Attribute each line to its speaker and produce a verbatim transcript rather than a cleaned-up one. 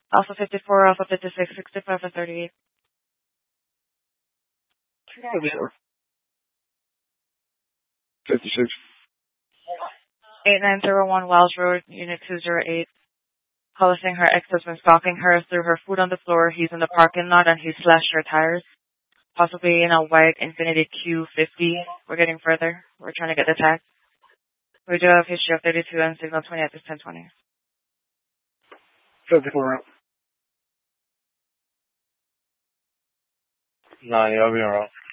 Speaker 1: Alpha fifty-four, Alpha fifty-six, sixty-five, and thirty-eight.
Speaker 2: fifty-six.
Speaker 1: eight nine zero one Wells Road, Unit two zero eight. Policing her ex-husband, stalking her, threw her food on the floor. He's in the parking lot and he slashed her tires. Possibly in a white Infiniti Q fifty. We're getting further. We're trying to get the tag. We do have history of thirty-two and signal twenty at this ten twenty.
Speaker 2: fifty-four out. Nine, yeah, I'll be around.